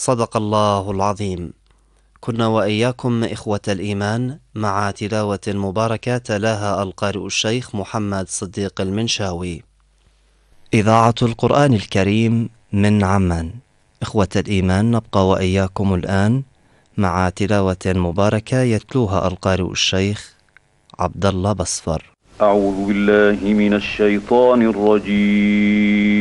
صدق الله العظيم. كنا وإياكم إخوة الإيمان مع تلاوة مباركة تلاها القارئ الشيخ محمد صديق المنشاوي. إذاعة القرآن الكريم من عمان. إخوة الإيمان، نبقى وإياكم الآن مع تلاوة مباركة يتلوها القارئ الشيخ عبد الله بصفر. أعوذ بالله من الشيطان الرجيم.